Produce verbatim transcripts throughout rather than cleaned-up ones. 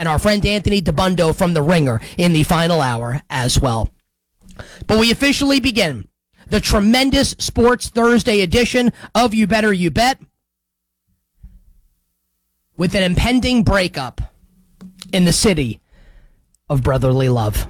and our friend Anthony DeBundo from The Ringer in the final hour as well. But we officially begin the tremendous Sports Thursday edition of You Better You Bet with an impending breakup in the city of brotherly love.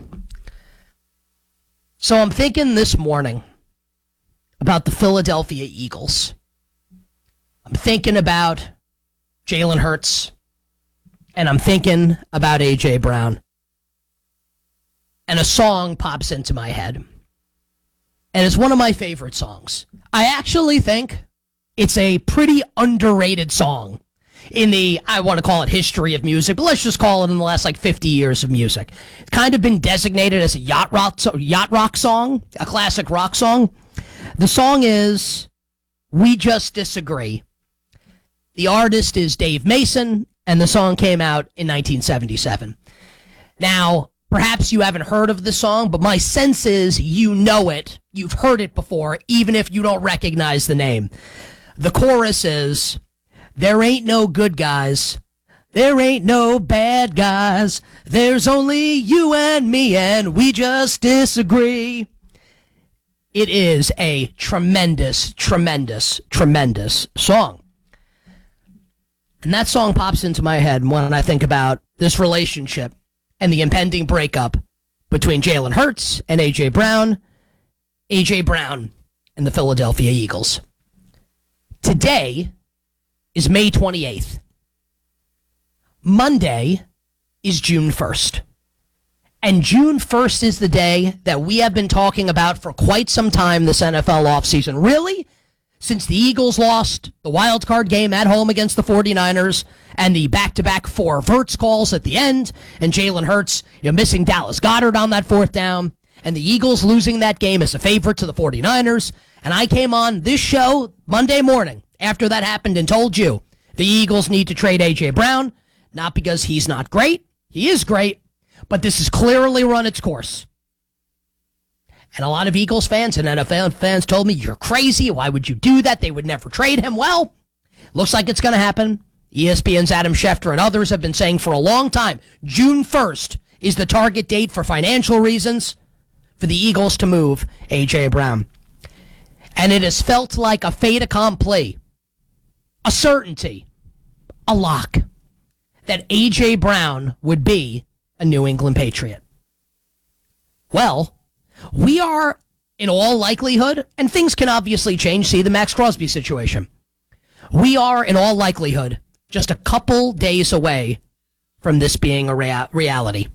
So I'm thinking this morning about the Philadelphia Eagles. I'm thinking about Jalen Hurts, and I'm thinking about A J. Brown. And a song pops into my head. And it's one of my favorite songs. I actually think it's a pretty underrated song in the, I want to call it history of music, but let's just call it in the last like fifty years of music. It's kind of been designated as a yacht rock, yacht rock song, a classic rock song. The song is We Just Disagree. The artist is Dave Mason, and the song came out in nineteen seventy-seven. Now, perhaps you haven't heard of the song, but my sense is you know it. You've heard it before, even if you don't recognize the name. The chorus is, there ain't no good guys. There ain't no bad guys. There's only you and me, and we just disagree. It is a tremendous, tremendous, tremendous song. And that song pops into my head when I think about this relationship and the impending breakup between Jalen Hurts and A J. Brown, A J. Brown and the Philadelphia Eagles. Today is May twenty-eighth. Monday is June first. And June first is the day that we have been talking about for quite some time this N F L offseason. Really? Since the Eagles lost the wild card game at home against the forty-niners and the back-to-back four Verts calls at the end, and Jalen Hurts, you know, missing Dallas Goedert on that fourth down, and the Eagles losing that game as a favorite to the forty-niners. And I came on this show Monday morning after that happened and told you the Eagles need to trade A J. Brown, not because he's not great. He is great, but this has clearly run its course. And a lot of Eagles fans and N F L fans told me, you're crazy. Why would you do that? They would never trade him. Well, looks like it's going to happen. E S P N's Adam Schefter and others have been saying for a long time, June first is the target date for financial reasons for the Eagles to move A J. Brown. And it has felt like a fait accompli, a certainty, a lock, that A J. Brown would be a New England Patriot. Well, we are, in all likelihood, and things can obviously change, see the Max Crosby situation. We are, in all likelihood, just a couple days away from this being a rea- reality.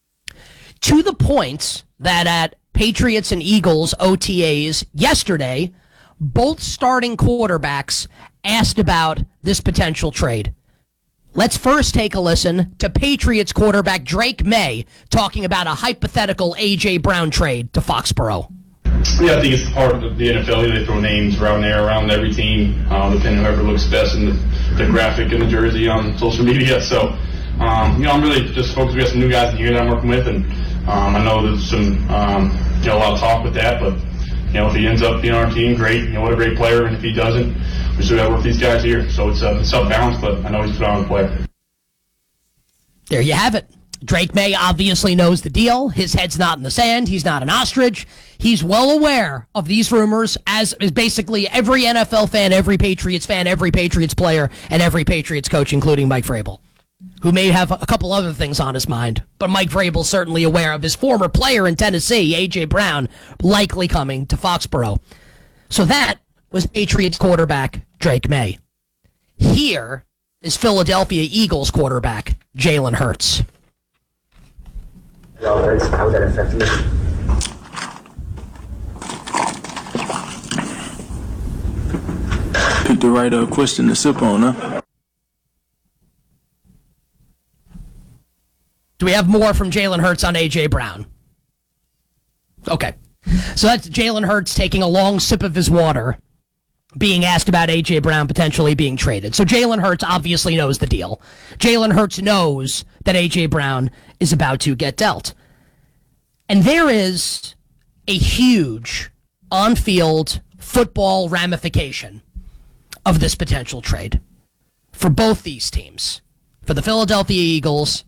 To the point that at Patriots and Eagles O T As yesterday, both starting quarterbacks asked about this potential trade. Let's first take a listen to Patriots quarterback Drake May talking about a hypothetical A J. Brown trade to Foxborough. Yeah, I think it's part of the N F L. They throw names around there, around every team, uh, depending on whoever looks best in the, the graphic and the jersey on social media. So, um, you know, I'm really just focused. We got some new guys in here that I'm working with, and um, I know there's some, um, you know, a lot of talk with that. But, you know, if he ends up being on our team, great. You know, what a great player. And if he doesn't, we still got to work with these guys here. So it's, uh, it's up-balanced, but I know he's a phenomenal player. There you have it. Drake May obviously knows the deal. His head's not in the sand. He's not an ostrich. He's well aware of these rumors, as is basically every N F L fan, every Patriots fan, every Patriots player, and every Patriots coach, including Mike Vrabel, who may have a couple other things on his mind. But Mike Vrabel's certainly aware of his former player in Tennessee, A J. Brown, likely coming to Foxborough. So that was Patriots quarterback Drake May. Here is Philadelphia Eagles quarterback Jalen Hurts. How would that affect me? Pick the right uh, question to sip on, huh? Do we have more from Jalen Hurts on A J. Brown? Okay. So that's Jalen Hurts taking a long sip of his water, being asked about A J. Brown potentially being traded. So Jalen Hurts obviously knows the deal. Jalen Hurts knows that A J. Brown is about to get dealt. And there is a huge on-field football ramification of this potential trade for both these teams, for the Philadelphia Eagles